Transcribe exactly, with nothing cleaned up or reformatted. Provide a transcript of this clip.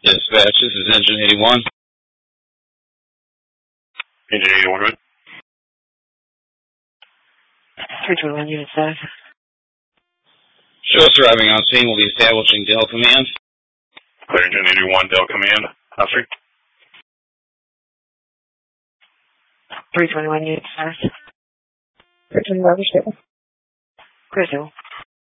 Dispatch, this is Engine eighty-one. Engine eighty-one, good. three twenty-one unit status. Show us arriving on scene. We'll be establishing Dell Command. Clear Engine eighty-one, Dell Command. Osprey. three twenty-one unit status. three twenty-one stable. Clear stable.